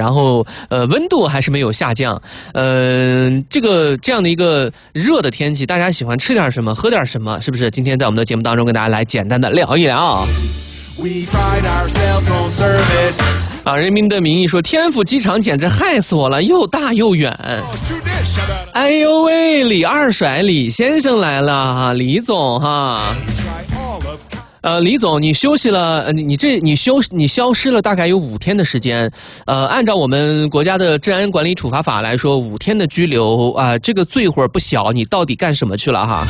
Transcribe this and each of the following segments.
然后温度还是没有下降。这样的一个热的天气，大家喜欢吃点什么，喝点什么，是不是？今天在我们的节目当中跟大家来简单的聊一聊。人民的名义说，天府机场简直害死我了，又大又远。哎呦喂，李二甩李先生来了哈，李总哈。李总，你休息了，你消失了大概有5天的时间，按照我们国家的治安管理处罚法来说，5天的拘留啊，这个罪会不小，你到底干什么去了哈？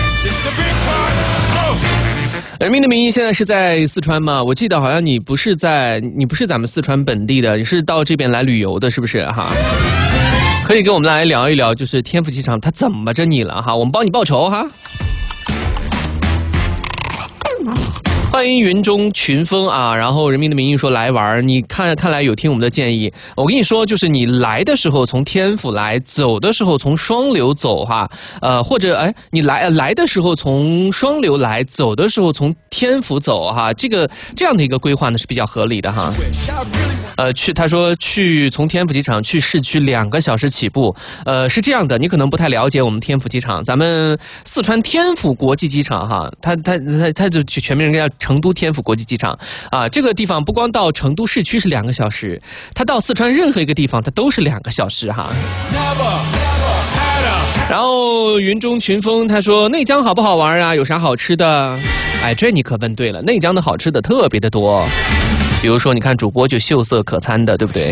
人民的名义现在是在四川吗？我记得好像你不是咱们四川本地的，你是到这边来旅游的，是不是哈？可以跟我们来聊一聊，就是天府机场它怎么着你了哈？我们帮你报仇哈。欢迎云中群峰啊，然后人民的名义说来玩，你看来有听我们的建议。我跟你说，就是你来的时候从天府来，走的时候从双流走哈，或者你来的时候从双流来，走的时候从天府走哈，这样的一个规划呢是比较合理的哈。他说从天府机场去市区2个小时起步，是这样的，你可能不太了解我们天府机场，咱们四川天府国际机场哈，它就全名应该叫成都天府国际机场啊，这个地方不光到成都市区是2个小时，它到四川任何一个地方它都是2个小时哈。然后云中群峰他说内江好不好玩啊？有啥好吃的？这你可问对了，内江的好吃的特别的多。比如说你看主播就秀色可餐的，对不对？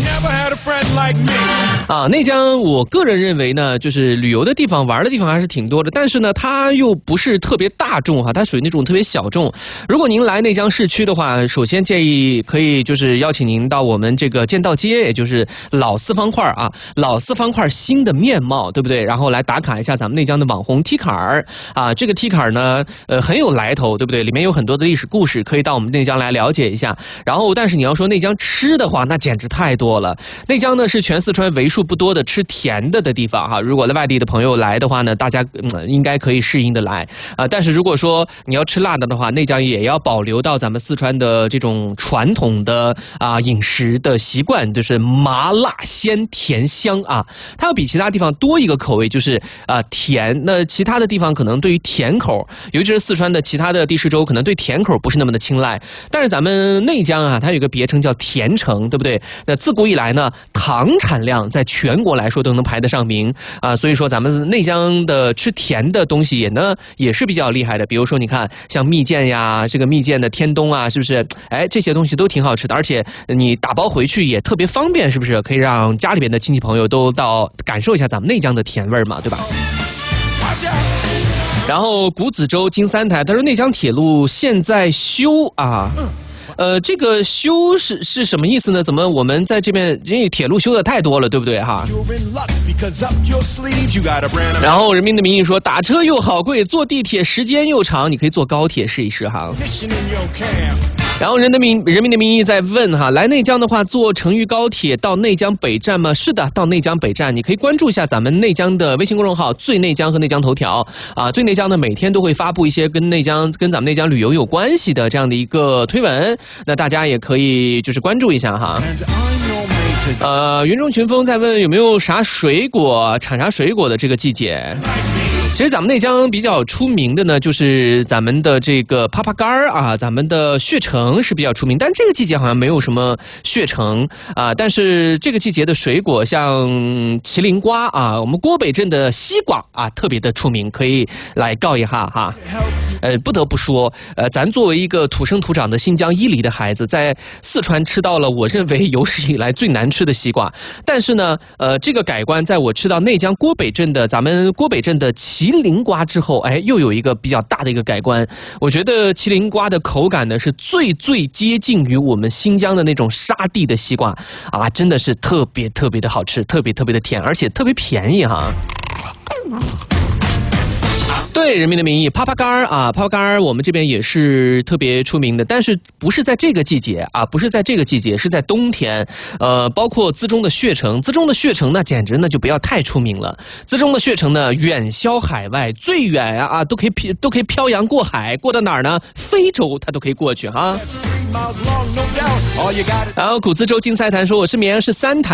内江我个人认为呢，就是旅游的地方玩的地方还是挺多的，但是呢它又不是特别大众哈，它属于那种特别小众。如果您来内江市区的话，首先建议可以就是邀请您到我们这个建道街，也就是老四方块啊，老四方块新的面貌，对不对？然后来打卡一下咱们内江的网红踢坎儿啊，这个踢坎儿呢很有来头，对不对？里面有很多的历史故事，可以到我们内江来了解一下。然后但是你要说内江吃的话，那简直太多了。内江呢是全四川为数不多的吃甜的地方哈，如果外地的朋友来的话呢，大家应该可以适应的来啊。但是如果说你要吃辣的话，内江也要保留到咱们四川的这种传统的饮食的习惯，就是麻辣鲜甜香啊，它要比其他地方多一个口味，就是甜。那其他的地方可能对于甜口，尤其是四川的其他的地市州，可能对甜口不是那么的青睐。但是咱们内江啊，它有一个别称叫甜城，对不对？那自古以来呢，糖产量在全国来说都能排得上名啊，所以说咱们内江的吃甜的东西也是比较厉害的。比如说你看像蜜饯呀，这个蜜饯的天冬啊，是不是？这些东西都挺好吃的，而且你打包回去也特别方便，是不是？可以让家里边的亲戚朋友都到感受一下咱们内江的甜味嘛，对吧？然后古子洲金三台他说内江铁路现在修啊。这个修是什么意思呢？怎么我们在这边因为铁路修的太多了，对不对哈？然后人民的名义说打车又好贵，坐地铁时间又长，你可以坐高铁试一试哈。然后人民的名义在问哈，来内江的话坐成渝高铁到内江北站吗？是的，到内江北站，你可以关注一下咱们内江的微信公众号最内江和内江头条啊，最内江呢每天都会发布一些跟咱们内江旅游有关系的这样的一个推文，那大家也可以就是关注一下哈。云中群峰在问有没有啥水果产啥水果的这个季节。其实咱们内江比较出名的呢，就是咱们的这个枇杷干啊，咱们的血橙是比较出名，但这个季节好像没有什么血橙啊。但是这个季节的水果像麒麟瓜啊，我们郭北镇的西瓜啊，特别的出名，可以来告一下哈。不得不说，咱作为一个土生土长的新疆伊犁的孩子，在四川吃到了我认为有史以来最难吃的西瓜。但是呢，这个改观在我吃到内江咱们郭北镇的麒麟瓜之后，又有一个比较大的一个改观。我觉得麒麟瓜的口感呢是最接近于我们新疆的那种沙地的西瓜啊，真的是特别的好吃，特别的甜，而且特别便宜哈。对，人民的名义枇杷干啊，枇杷干我们这边也是特别出名的，但是不是在这个季节啊，不是在这个季节，是在冬天。包括资中的血橙那简直呢就不要太出名了。资中的血橙呢远销海外，最远啊都可以漂洋过海，过到哪儿呢？非洲它都可以过去哈。然后古资州金赛坛说我是绵阳市三潭